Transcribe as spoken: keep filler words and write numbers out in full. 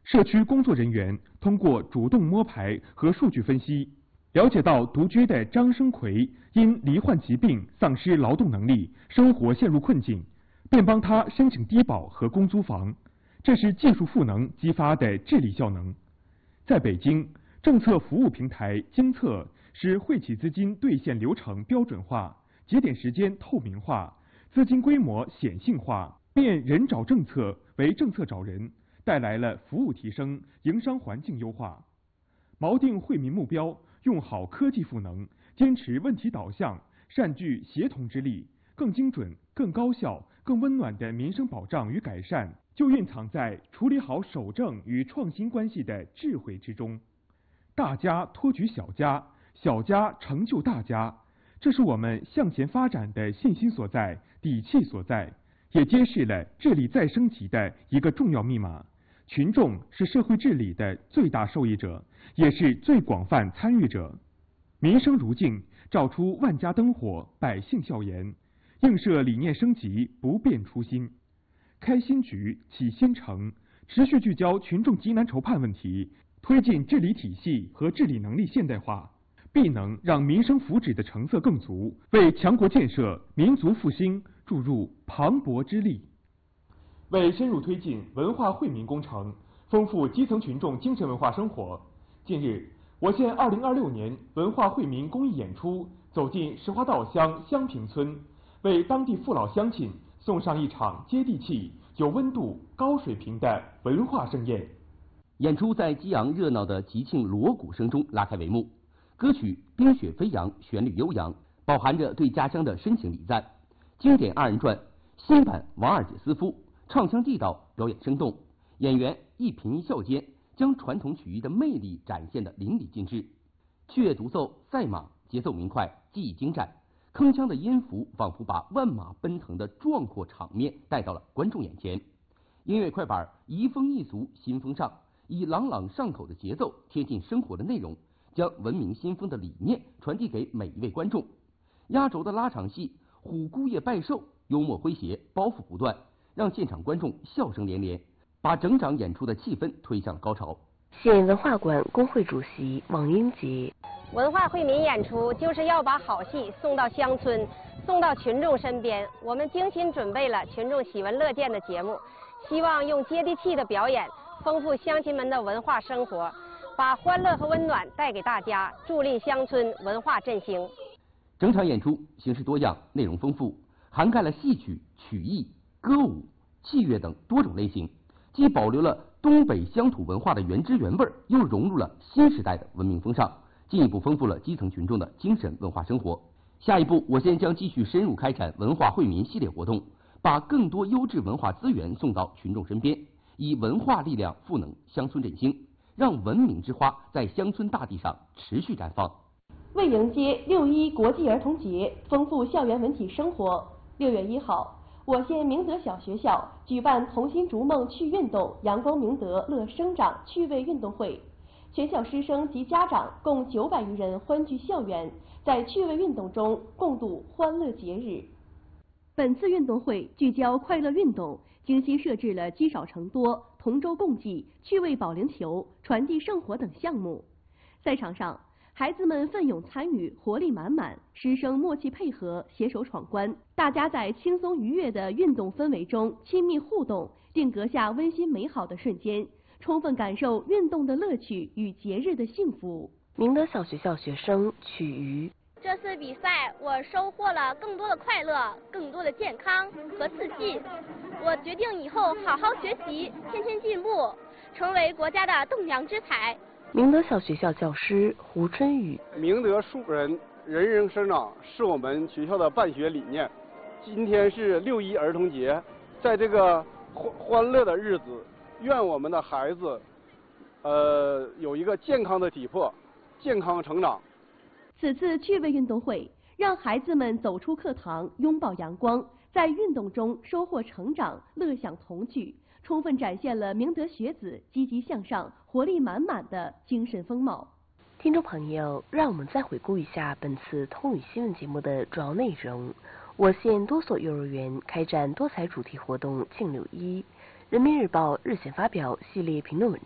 社区工作人员通过主动摸排和数据分析，了解到独居的张生奎因罹患疾病丧失劳动能力，生活陷入困境，便帮他申请低保和公租房。这是技术赋能激发的治理效能。在北京，政策服务平台精测使惠企资金兑现流程标准化、节点时间透明化、资金规模显性化，变人找政策为政策找人，带来了服务提升、营商环境优化。锚定惠民目标，用好科技赋能，坚持问题导向，善聚协同之力，更精准、更高效、更温暖的民生保障与改善，就蕴藏在处理好守正与创新关系的智慧之中。大家托举小家，小家成就大家，这是我们向前发展的信心所在、底气所在，也揭示了治理再升级的一个重要密码。群众是社会治理的最大受益者，也是最广泛参与者。民生如镜，照出万家灯火，百姓笑颜，映射理念升级，不变初心。开新局，启新城，持续聚焦群众急难愁盼问题，推进治理体系和治理能力现代化，必能让民生福祉的成色更足，为强国建设、民族复兴注入磅礴之力。为深入推进文化惠民工程，丰富基层群众精神文化生活，近日，我县二零二六年文化惠民公益演出走进石花道乡香坪村，为当地父老乡亲送上一场接地气、有温度、高水平的文化盛宴。 演出在激昂热闹的吉庆锣鼓声中拉开帷幕。歌曲《冰雪飞扬》旋律悠扬，饱含着对家乡的深情礼赞。经典二人转，新版王二姐思夫，唱腔地道，表演生动。演员一颦一笑间，将传统曲艺的魅力展现得淋漓尽致。器乐独奏赛马，节奏明快，技艺精湛，铿锵的音符仿佛把万马奔腾的壮阔场面带到了观众眼前。音乐快板移风易俗，新风尚，以朗朗上口的节奏贴近生活的内容，将文明新风的理念传递给每一位观众。压轴的拉场戏虎姑爷拜寿，幽默诙谐，包袱不断，让现场观众笑声连连，把整场演出的气氛推向了高潮。 县文化馆工会主席王英杰： 文化惠民演出就是要把好戏送到乡村，送到群众身边。我们精心准备了群众喜闻乐见的节目，希望用接地气的表演丰富乡亲们的文化生活，把欢乐和温暖带给大家，助力乡村文化振兴。 整场演出形式多样，内容丰富，涵盖了戏曲、曲艺、歌舞、器乐等多种类型，既保留了东北乡土文化的原汁原味，又融入了新时代的文明风尚，进一步丰富了基层群众的精神文化生活。下一步，我县将继续深入开展文化惠民系列活动，把更多优质文化资源送到群众身边，以文化力量赋能乡村振兴，让文明之花在乡村大地上持续绽放。 为迎接六一国际儿童节，丰富校园文体生活，六月一号，我县明德小学校举办同心逐梦趣运动阳光明德乐生长趣味运动会，全校师生及家长共九百余人欢聚校园，在趣味运动中共度欢乐节日。本次运动会聚焦快乐运动，精心设置了积少成多、同舟共济、趣味保龄球、传递圣火等项目。赛场上，孩子们奋勇参与，活力满满，师生默契配合，携手闯关。大家在轻松愉悦的运动氛围中亲密互动，定格下温馨美好的瞬间，充分感受运动的乐趣与节日的幸福。 明德小学校学生曲瑜： 这次比赛我收获了更多的快乐，更多的健康和自信。我决定以后好好学习，天天进步，成为国家的栋梁之才。 明德小学校教师胡春雨： 明德树人，人人生长，是我们学校的办学理念。今天是六一儿童节，在这个欢欢乐的日子，愿我们的孩子，呃，有一个健康的体魄，健康成长。 此次趣味运动会让孩子们走出课堂，拥抱阳光，在运动中收获成长，乐享童趣，充分展现了明德学子积极向上、活力满满的精神风貌。 听众朋友，让我们再回顾一下本次通语新闻节目的主要内容。我县多所幼儿园开展多彩主题活动庆六一。人民日报日前发表系列评论文